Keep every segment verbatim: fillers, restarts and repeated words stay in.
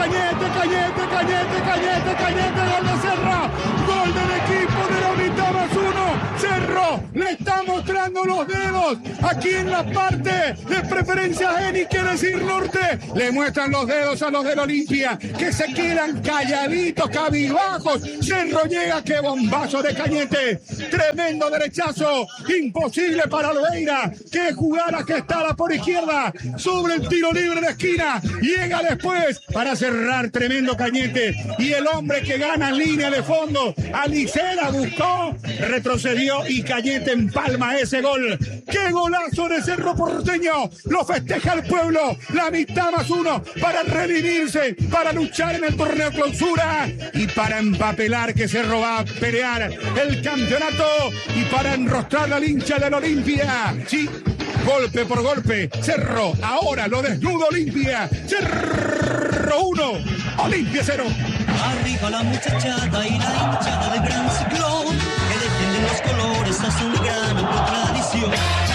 Cañete, Cañete, Cañete, Cañete, Cañete, gol de Cerro, gol del equipo de la mitad más uno. Cerro le está mostrando los dedos aquí en la parte de preferencia Eni, quiere decir norte. Le muestran los dedos a los del Olimpia que se quedan calladitos, cabizbajos. Cerro llega, qué bombazo de Cañete, tremendo derechazo, imposible para Oliveira, que jugara que estaba por izquierda sobre el tiro libre de esquina, llega después para cerrar, tremendo Cañete, y el hombre que gana en línea de fondo, Alicera buscó, retrocedió y Cañete empalma ese gol. ¡Qué golazo de Cerro Porteño! Lo festeja el pueblo, la mitad más uno para revivirse, para luchar en el torneo clausura y para empapelar que Cerro va a pelear el campeonato y para enrostrar al hincha del Olimpia. Sí, golpe por golpe, Cerro ahora lo desnuda Olimpia. Cerro uno, Olimpia cero. Arriba la muchachada y la hinchada del gran ciclón, que defienden los colores azul y grana por tradición.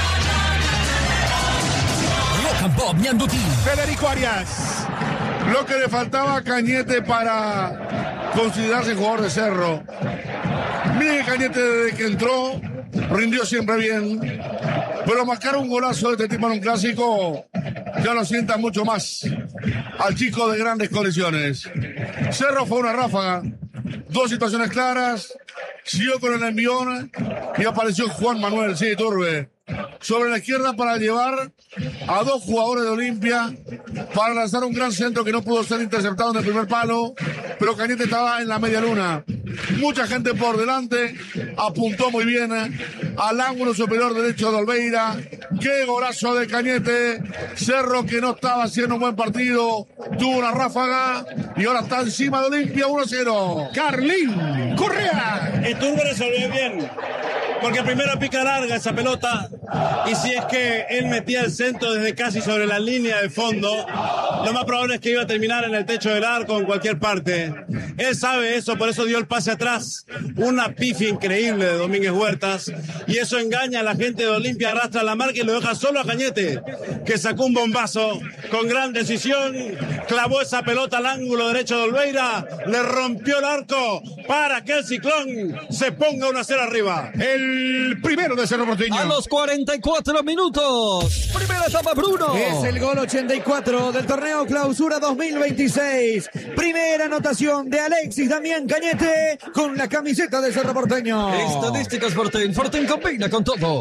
Rock and Pop Ñandutí. Federico Arias. Lo que le faltaba a Cañete para considerarse jugador de Cerro. Mire, Cañete desde que entró rindió siempre bien, pero marcar un golazo de este tipo en un clásico ya lo sienta mucho más al chico de grandes condiciones. Cerro fue una ráfaga, dos situaciones claras, siguió con el envión y apareció Juan Manuel, sí, Turbe, sobre la izquierda para llevar a dos jugadores de Olimpia para lanzar un gran centro que no pudo ser interceptado en el primer palo, pero Cañete estaba en la media luna. Mucha gente por delante, apuntó muy bien al ángulo superior derecho de Oliveira. ¡Qué golazo de Cañete! Cerro, que no estaba haciendo un buen partido, tuvo una ráfaga y ahora está encima de Olimpia, uno cero. Carlín Correa. Y Turbe resolvió bien, porque primero pica larga esa pelota, y si es que él metía el centro desde casi sobre la línea de fondo, lo más probable es que iba a terminar en el techo del arco en cualquier parte. Él sabe eso, por eso dio el pase atrás. Una pifia increíble de Domínguez Huertas, y eso engaña a la gente de Olimpia, arrastra la marca y lo deja solo a Cañete, que sacó un bombazo con gran decisión, clavó esa pelota al ángulo derecho de Oliveira, le rompió el arco para que el Ciclón se ponga uno a cero arriba. El primero de Cerro Porteño. A los cuarenta y cuatro minutos. Primera etapa, Bruno. Es el gol ochenta y cuatro del torneo Clausura dos mil veintiséis. Primera anotación de Alexis Damián Cañete con la camiseta de Cerro Porteño. Estadísticas Fortín. Fortín combina con todo.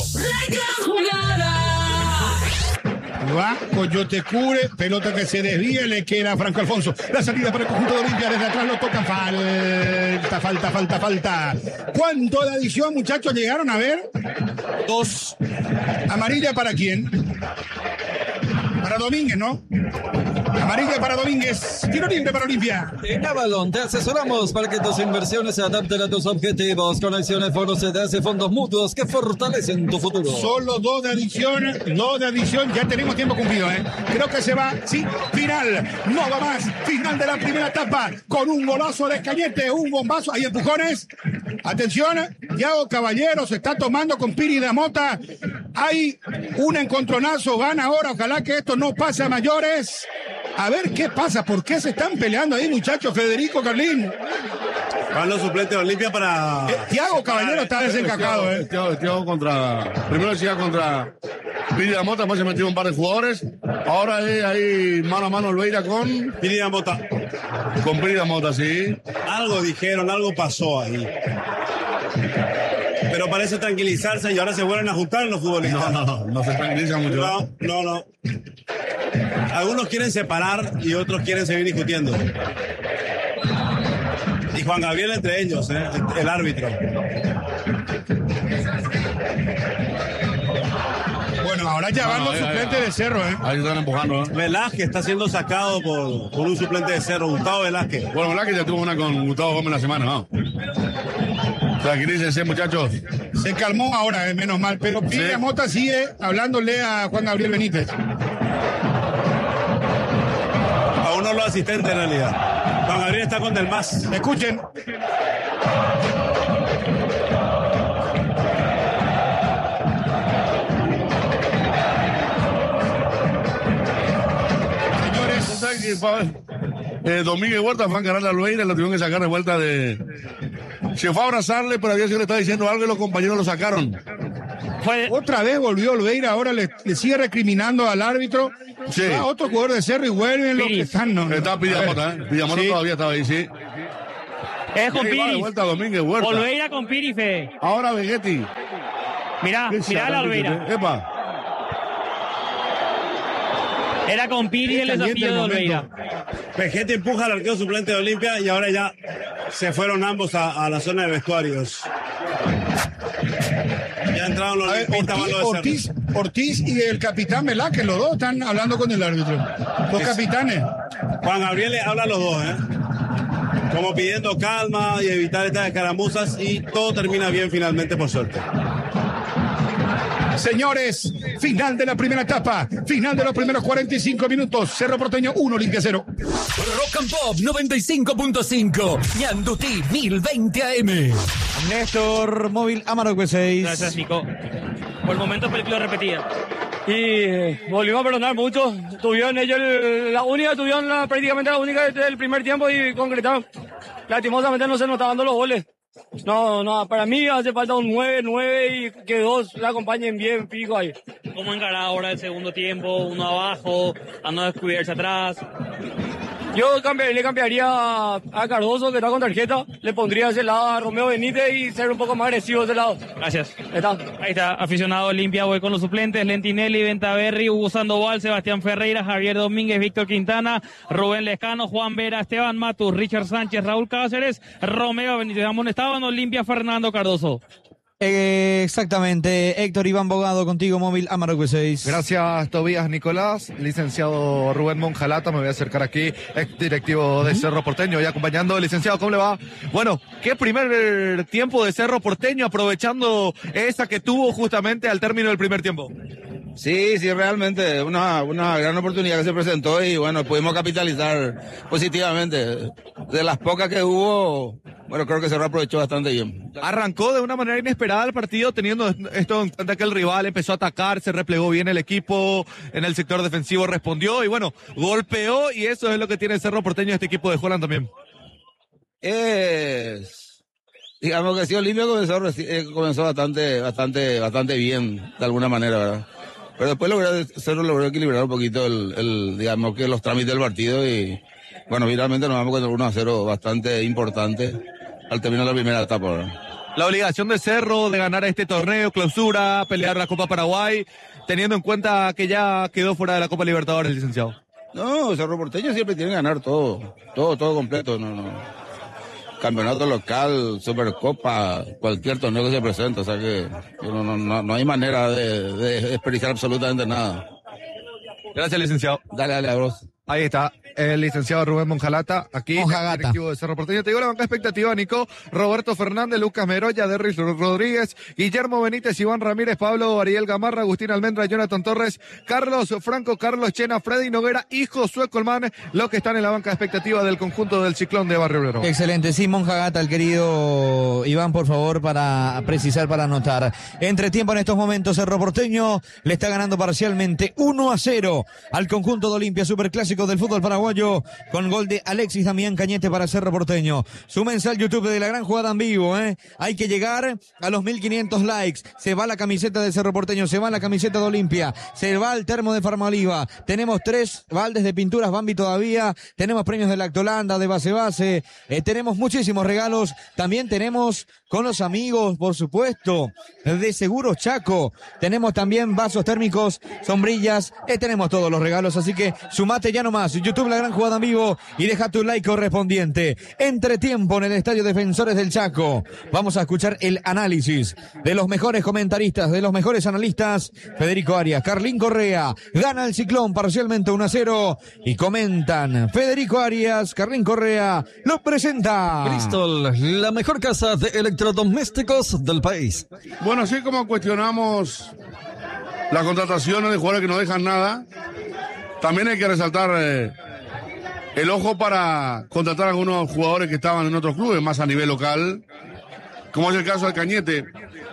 Va, Coyote cubre, pelota que se desvía, le queda a Franco Alfonso. La salida para el conjunto de Olimpia, desde atrás lo tocan, falta, falta, falta, falta. ¿Cuánto de adición, muchachos, llegaron a ver? Dos. ¿Amarilla para quién? Para Domínguez, ¿no? Amarilla para Domínguez. Tiro libre para Olimpia. En Avalon te asesoramos para que tus inversiones se adapten a tus objetivos. Con acciones Foro se te hace fondos mutuos que fortalecen tu futuro. Solo dos de adición, dos de adición. Ya tenemos tiempo cumplido, ¿eh? Creo que se va, sí, final. No va más. Final de la primera etapa con un golazo de Cañete, un bombazo. Hay empujones. Atención, Thiago Caballero se está tomando con Piri de Mota. Hay un encontronazo, van ahora. Ojalá que esto no pase a mayores. A ver qué pasa, ¿por qué se están peleando ahí, muchachos? Federico, Carlín. Van los suplentes de Olimpia para... Eh, Thiago Caballero está desencajado, ¿eh? Thiago, Thiago contra... Primero decía contra Piri de Mota, después se metió un par de jugadores. Ahora hay ahí mano a mano Oliveira con... Piri de Mota. Con Piri de Mota, sí. Algo dijeron, algo pasó ahí. Pero parece tranquilizarse y ahora se vuelven a juntar los futbolistas. No, no, no se tranquilizan mucho. No, no, no. Algunos quieren separar y otros quieren seguir discutiendo. Y Juan Gabriel entre ellos, ¿eh? el, el árbitro. Bueno, ahora ya van los suplentes de Cerro, ¿eh? Ahí están empujando, ¿eh? Velázquez está siendo sacado por, por un suplente de Cerro, Gustavo Velázquez. Bueno, Velázquez ya tuvo una con Gustavo Gómez la semana, ¿no? Tranquilícense, muchachos. Se calmó ahora, eh, menos mal, pero Piri de Mota sigue hablándole a Juan Gabriel Benítez. A uno de los asistentes en realidad. Juan Gabriel está con Del Mas. Escuchen. eh, Domínguez Huerta fue a encarar a Alveira, lo tuvieron que sacar de vuelta de... Se fue a abrazarle, pero había sido le estaba diciendo algo y los compañeros lo sacaron. Fue... Otra vez volvió Alveira, ahora le, le sigue recriminando al árbitro. Sí. Ah, otro jugador de Cerro y vuelven los que están. No, no. Está Pillamota, ¿eh? Pillamota sí. Todavía estaba ahí, sí. Es con Piri. vuelta Domínguez Huerta. Olveira con Piri, Fede. Ahora Vegetti. Mirá, mirá la Olveira. Epa. Era con Piri el desafío de Olveira. Vegetti empuja al arquero suplente de Olimpia y ahora ya se fueron ambos a, a la zona de vestuarios. Ya entraron los ver, Ortiz, Ortiz, Ortiz y el capitán Velázquez, los dos están hablando con el árbitro. Dos capitanes. Juan Gabriel le habla a los dos, ¿eh? Como pidiendo calma y evitar estas escaramuzas y todo termina bien finalmente, por suerte. Señores, final de la primera etapa, final de los primeros cuarenta y cinco minutos. Cerro Porteño uno, Olimpia cero. Rock and Pop noventa y cinco punto cinco, Ñandutí mil veinte A M. Néstor Móvil Amarok seis. Gracias, Nico. Por el momento película repetida. Y volvimos a perdonar mucho. Tuvieron ellos el, la única, tuvieron la, prácticamente la única desde el primer tiempo y concretaron. Lastimosamente no se nos estaban dando los goles. No, no, para mí hace falta un nueve nueve y que dos la acompañen bien, fijo ahí. ¿Cómo encarar ahora el segundo tiempo? Uno abajo, a no descubrirse atrás. Yo cambiaría, le cambiaría a Cardoso, que está con tarjeta. Le pondría ese lado a Romeo Benítez y ser un poco más agresivo ese lado. Gracias. ¿Está? Ahí está, aficionado Olimpia, voy con los suplentes. Lentinelli, Ventaverri, Hugo Sandoval, Sebastián Ferreira, Javier Domínguez, Víctor Quintana, Rubén Lescano, Juan Vera, Esteban Matus, Richard Sánchez, Raúl Cáceres, Romeo Benítez. Amonestado en Olimpia, Fernando Cardoso. Eh, exactamente, Héctor Iván Bogado, contigo, Móvil Amarok seis. Gracias, Tobías Nicolás. Licenciado Rubén Monjalata, me voy a acercar aquí, ex directivo de Cerro Porteño, y acompañando. Licenciado, ¿cómo le va? Bueno, ¿qué primer tiempo de Cerro Porteño, aprovechando esa que tuvo justamente al término del primer tiempo? Sí, sí, realmente, una, una gran oportunidad que se presentó y bueno, pudimos capitalizar positivamente. De las pocas que hubo, bueno, creo que Cerro aprovechó bastante bien. Arrancó de una manera inesperada el partido, teniendo esto en cuenta que el rival empezó a atacar, se replegó bien el equipo, en el sector defensivo respondió y bueno, golpeó, y eso es lo que tiene Cerro Porteño, este equipo de Holland también. Es... Digamos que sí, Olimpia comenzó, eh, comenzó bastante, bastante, bastante bien, de alguna manera, ¿verdad? Pero después logró, Cerro logró equilibrar un poquito el, el, digamos que los trámites del partido y, bueno, finalmente nos vamos con el uno a cero bastante importante al terminar la primera etapa, ¿verdad? La obligación de Cerro de ganar este torneo, clausura, pelear la Copa Paraguay, teniendo en cuenta que ya quedó fuera de la Copa Libertadores, licenciado. No, Cerro Porteño siempre tiene que ganar todo, todo, todo completo, no, no. Campeonato local, Supercopa, cualquier torneo que se presente, o sea que no, no, no, no hay manera de, de desperdiciar absolutamente nada. Gracias, licenciado. Dale, dale, bros. Ahí está, el licenciado Rubén Monjalata, aquí, directivo de Cerro Porteño. Te digo la banca expectativa, Nico: Roberto Fernández, Lucas Meroya, Derris Rodríguez, Guillermo Benítez, Iván Ramírez, Pablo Ariel Gamarra, Agustín Almendra, Jonathan Torres, Carlos Franco, Carlos Chena, Freddy Noguera y Josué Colmán, los que están en la banca expectativa del conjunto del Ciclón de Barrio Obrero. Excelente, sí, Monjagata, el querido Iván, por favor, para precisar, para anotar. Entre tiempo en estos momentos, Cerro Porteño le está ganando parcialmente uno a cero al conjunto de Olimpia, superclásico del fútbol paraguayo, con gol de Alexis Damián Cañete para Cerro Porteño. Súmense al YouTube de La Gran Jugada en vivo, ¿eh? Hay que llegar a los mil quinientos likes. Se va la camiseta de Cerro Porteño, se va la camiseta de Olimpia, se va el termo de Farmaliva. Tenemos tres baldes de pinturas Bambi todavía, tenemos premios de Lactolanda, de Base Base, eh, tenemos muchísimos regalos. También tenemos con los amigos, por supuesto, de Seguros Chaco. Tenemos también vasos térmicos, sombrillas, eh, tenemos todos los regalos, así que sumate ya nomás. YouTube La Gran Jugada en vivo y deja tu like correspondiente. Entre tiempo en el Estadio Defensores del Chaco. Vamos a escuchar el análisis de los mejores comentaristas, de los mejores analistas. Federico Arias, Carlín Correa, gana el Ciclón parcialmente uno a cero y comentan Federico Arias, Carlín Correa, lo presenta Bristol, la mejor casa de electrodomésticos del país. Bueno, así como cuestionamos las contrataciones de jugadores que no dejan nada, también hay que resaltar eh, el ojo para contratar a algunos jugadores que estaban en otros clubes, más a nivel local, como es el caso de Cañete,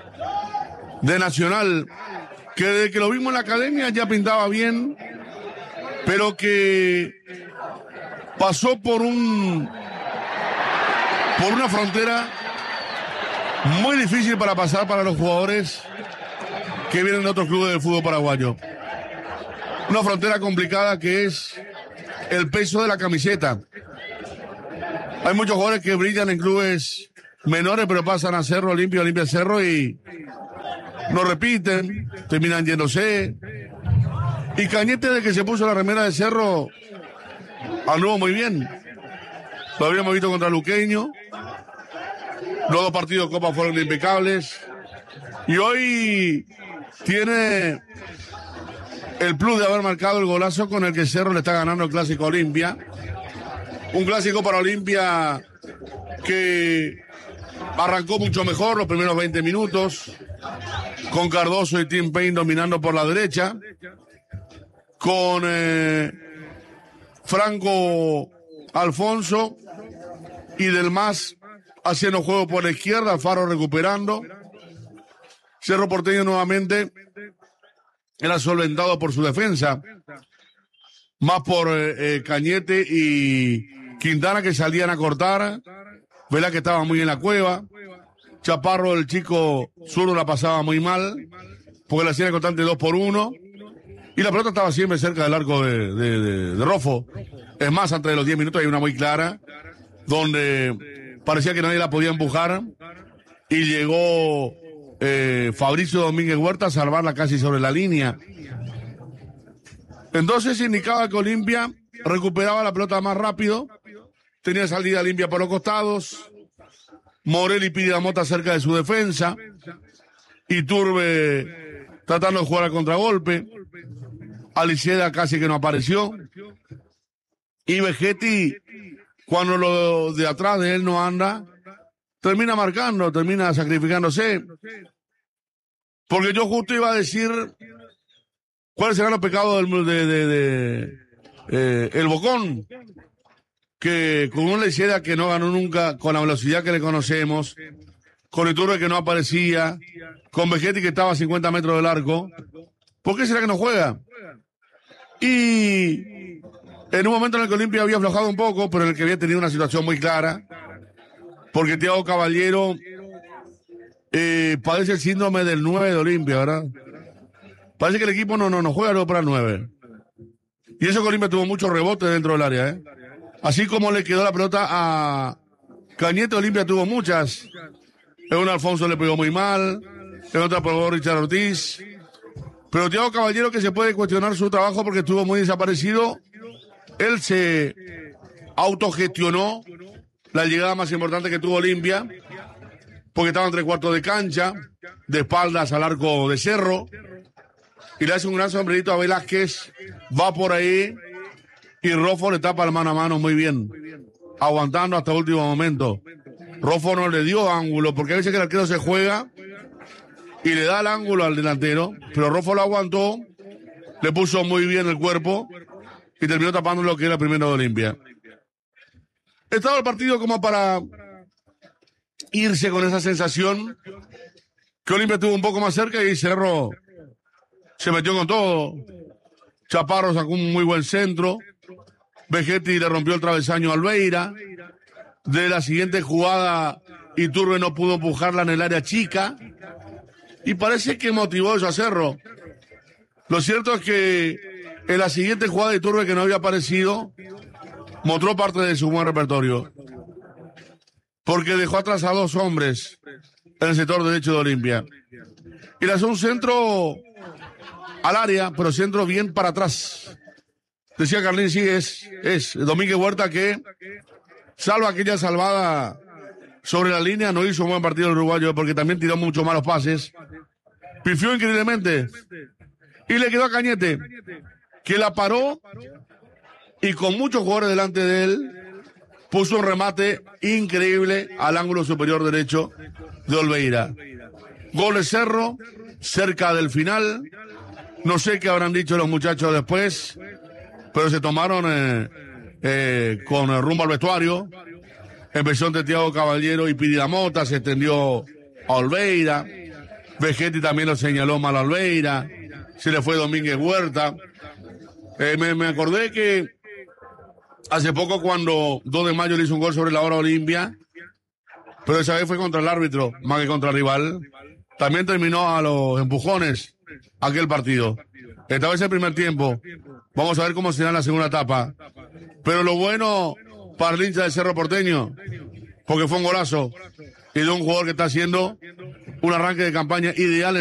de Nacional, que desde que lo vimos en la academia ya pintaba bien, pero que pasó por un por una frontera muy difícil para pasar para los jugadores que vienen de otros clubes del fútbol paraguayo. Una frontera complicada que es el peso de la camiseta. Hay muchos jugadores que brillan en clubes menores, pero pasan a Cerro, Olimpia, Olimpia, Cerro y no repiten, terminan yéndose. Y Cañete, de que se puso la remera de Cerro, anduvo muy bien. Lo habíamos visto contra Luqueño. Los dos partidos de Copa fueron impecables. Y hoy tiene el plus de haber marcado el golazo con el que Cerro le está ganando el Clásico Olimpia. Un clásico para Olimpia que arrancó mucho mejor los primeros veinte minutos, con Cardoso y Tim Payne dominando por la derecha, con eh, Franco Alfonso y Del Mas haciendo juego por la izquierda, Faro recuperando. Cerro Porteño nuevamente era solventado por su defensa, más por eh, eh, Cañete y Quintana, que salían a cortar. Vela, que estaba muy en la cueva. Chaparro, el chico zurdo, la pasaba muy mal, porque la hacían constante dos por uno. Y la pelota estaba siempre cerca del arco de, de, de, de Rofo. Es más, antes de los diez minutos hay una muy clara, donde parecía que nadie la podía empujar. Y llegó eh, Fabricio Domínguez Huerta a salvarla casi sobre la línea. Entonces indicaba que Olimpia recuperaba la pelota más rápido. Tenía salida limpia por los costados. Morel y Pidamota cerca de su defensa. Iturbe tratando de jugar a contragolpe. Aliceda casi que no apareció. Y Vegetti, cuando lo de atrás de él no anda, termina marcando, termina sacrificándose. Porque yo justo iba a decir cuáles serán los pecados del, de, de, de eh, el Bocón, que con una Aliceda que no ganó nunca con la velocidad que le conocemos, con Iturbe que no aparecía, con Vegetti que estaba a cincuenta metros del arco. ¿Por qué será que no juega? Y en un momento en el que Olimpia había aflojado un poco, pero en el que había tenido una situación muy clara, porque Thiago Caballero eh, padece el síndrome del nueve de Olimpia, ¿verdad? Parece que el equipo no, no, no juega luego para el nueve. Y eso que Olimpia tuvo muchos rebotes dentro del área, ¿eh? Así como le quedó la pelota a Cañete, Olimpia tuvo muchas. En un Alfonso le pegó muy mal, en otra probó Richard Ortiz. Pero Thiago Caballero, que se puede cuestionar su trabajo porque estuvo muy desaparecido, él se autogestionó la llegada más importante que tuvo Olimpia, porque estaba en tres cuartos de cancha, de espaldas al arco de Cerro, y le hace un gran sombrerito a Velázquez, va por ahí, y Rofo le tapa el mano a mano muy bien, aguantando hasta el último momento. Rofo no le dio ángulo, porque a veces que el arquero se juega y le da el ángulo al delantero, pero Rofo lo aguantó, le puso muy bien el cuerpo y terminó tapando lo que era primero de Olimpia. Estaba el partido como para irse con esa sensación que Olimpia estuvo un poco más cerca y Cerro se metió con todo. Chaparro sacó un muy buen centro. Vegetti le rompió el travesaño a Alveira. De la siguiente jugada, Iturbe no pudo empujarla en el área chica. Y parece que motivó eso a Cerro. Lo cierto es que en la siguiente jugada de Iturbe, que no había aparecido, mostró parte de su buen repertorio. Porque dejó atrás a dos hombres en el sector derecho de Olimpia. Y le hizo un centro al área, pero centro bien para atrás. Decía Carlín, sí, es, es Domínguez Huerta que salva aquella salvada sobre la línea. No hizo un buen partido el uruguayo porque también tiró mucho malos pases. Pifió increíblemente. Y le quedó a Cañete, que la paró y con muchos jugadores delante de él puso un remate increíble al ángulo superior derecho de Olveira. Gol de Cerro, cerca del final. No sé qué habrán dicho los muchachos después, pero se tomaron eh, eh, con el rumbo al vestuario. Empezó entre Thiago Caballero y Pidamota, se extendió a Olveira. Vegetti también lo señaló mal a Olveira. Se le fue Domínguez Huerta. Eh, me, me acordé que hace poco cuando dos de mayo le hizo un gol sobre la hora Olimpia, pero esa vez fue contra el árbitro, más que contra el rival. También terminó a los empujones aquel partido. Esta vez el primer tiempo. Vamos a ver cómo será en la segunda etapa. Pero lo bueno para el hincha del Cerro Porteño, porque fue un golazo y de un jugador que está haciendo un arranque de campaña ideal.